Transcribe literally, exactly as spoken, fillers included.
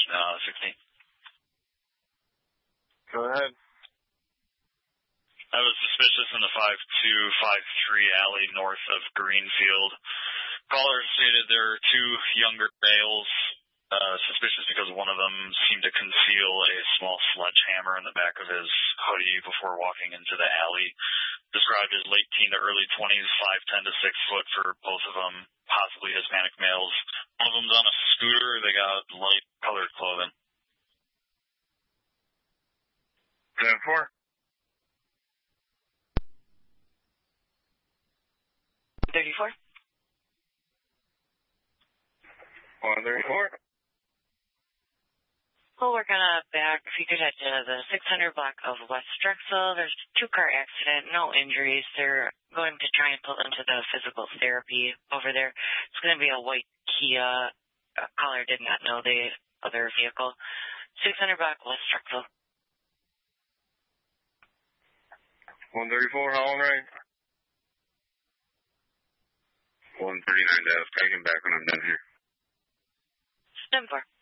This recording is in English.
uh, sixteen. Go ahead. I was suspicious in the five two five three alley north of Greenfield. Caller stated there are two younger males, uh, suspicious because one of them seemed to conceal a small sledgehammer in the back of his hoodie before walking into the alley. Described as late teen to early twenties, five ten to six foot for both of them, possibly Hispanic males. One of them's on a scooter. They got light colored clothing. ten four. thirty-four. one thirty-four. We'll work on a back. If you could head to the six hundred block of West Drexel. There's a two-car accident, no injuries. They're going to try and pull into the physical therapy over there. It's going to be a white Kia. A caller did not know the other vehicle. six hundred block West Drexel. one thirty-four, Holland right. one thirty-nine, Dallas. Take him back when I'm done here. ten four.